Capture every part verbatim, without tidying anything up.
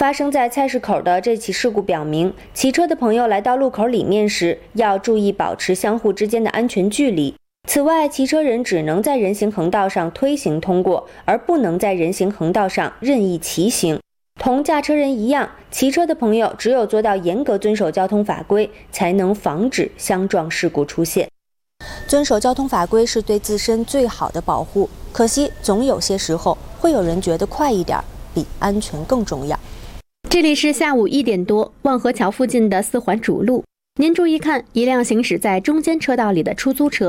发生在菜市口的这起事故表明，骑车的朋友来到路口里面时，要注意保持相互之间的安全距离。此外，骑车人只能在人行横道上推行通过，而不能在人行横道上任意骑行。同驾车人一样，骑车的朋友只有做到严格遵守交通法规，才能防止相撞事故出现。遵守交通法规是对自身最好的保护，可惜总有些时候会有人觉得快一点比安全更重要。 这里是下午一点多，望河桥附近的四环主路，您注意看，一辆行驶在中间车道里的出租车。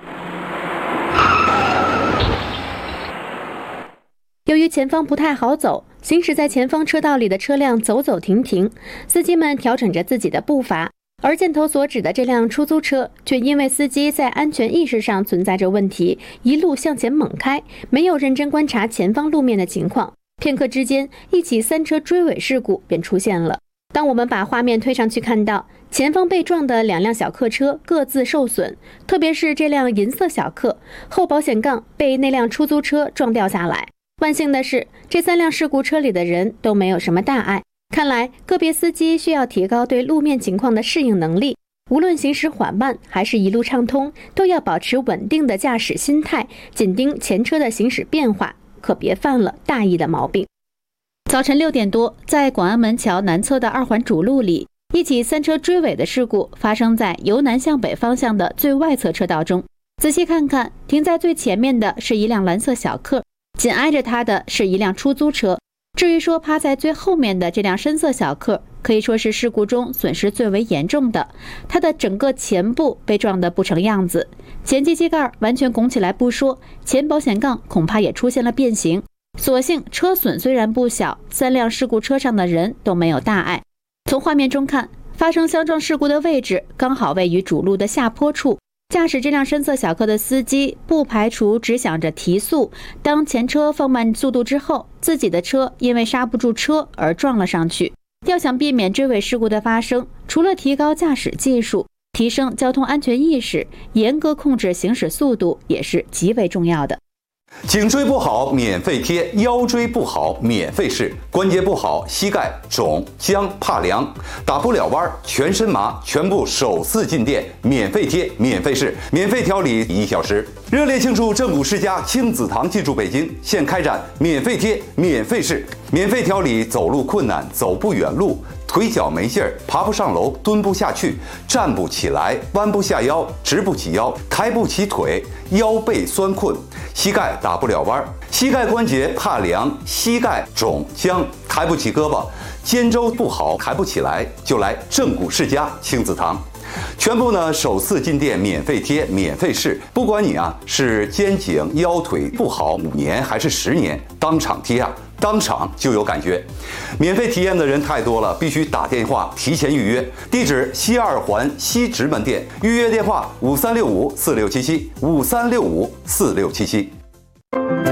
由于前方不太好走，行驶在前方车道里的车辆走走停停，司机们调整着自己的步伐，而箭头所指的这辆出租车却因为司机在安全意识上存在着问题，一路向前猛开，没有认真观察前方路面的情况。片刻之间，一起三车追尾事故便出现了。当我们把画面推上去，看到前方被撞的两辆小客车各自受损，特别是这辆银色小客后保险杠被那辆出租车撞掉下来。万幸的是，这三辆事故车里的人都没有什么大碍。看来个别司机需要提高对路面情况的适应能力，无论行驶缓慢还是一路畅通，都要保持稳定的驾驶心态，紧盯前车的行驶变化，可别犯了大意的毛病。早晨六点多，在广安门桥南侧的二环主路里，一起三车追尾的事故发生在由南向北方向的最外侧车道中。仔细看看，停在最前面的是一辆蓝色小客，紧挨着它的是一辆出租车。至于说趴在最后面的这辆深色小客，可以说是事故中损失最为严重的，它的整个前部被撞得不成样子，前机器盖完全拱起来不说，前保险杠恐怕也出现了变形。所幸车损虽然不小，三辆事故车上的人都没有大碍。从画面中看，发生相撞事故的位置刚好位于主路的下坡处，驾驶这辆深色小客的司机不排除只想着提速，当前车放慢速度之后，自己的车因为刹不住车而撞了上去。要想避免追尾事故的发生，除了提高驾驶技术，提升交通安全意识，严格控制行驶速度也是极为重要的。 颈椎不好免费贴，腰椎不好免费试，关节不好膝盖肿僵怕凉，打不了弯全身麻，全部首次进店免费贴免费试，免费调理一小时。热烈庆祝正骨世家亲子堂进驻北京，现开展免费贴免费试，免费调理走路困难走不远路，腿脚没劲儿，爬不上楼，蹲不下去，站不起来，弯不下腰，直不起腰，抬不起腿，腰背酸困，膝盖打不了弯，膝盖关节怕凉，膝盖肿僵，抬不起胳膊，肩周不好，抬不起来，就来正骨世家亲子堂。全部呢首次进店免费贴免费试，不管你啊是肩颈腰腿不好五年还是十年，当场贴啊当场就有感觉。免费体验的人太多了，必须打电话提前预约。地址西二环西直门店，预约电话五三六五四六七七五三六五四六七七。